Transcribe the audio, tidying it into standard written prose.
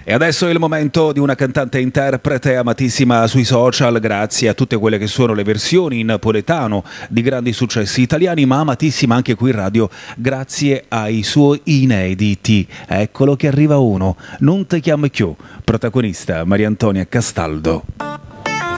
E adesso è il momento di una cantante interprete amatissima sui social, grazie a tutte quelle che sono le versioni in napoletano di grandi successi italiani, ma amatissima anche qui in radio, grazie ai suoi inediti. Eccolo che arriva uno, Non te chiamo più, protagonista Maria Antonia Castaldo.